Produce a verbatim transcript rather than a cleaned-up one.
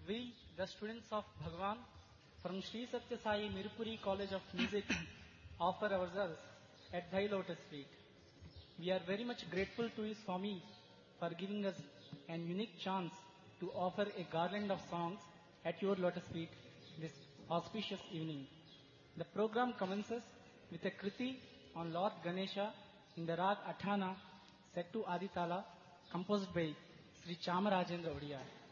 We, the students of Bhagwan from Sri Satya Sai Mirupuri College of Music, offer ourselves at Thy Lotus feet. We are very much grateful to you, Swami, for giving us an unique chance to offer a garland of songs at your lotus feet this auspicious evening. The program commences with a Kriti on Lord Ganesha in the Rag Athana set to Aditala, composed by Sri Chamarajendra Odia.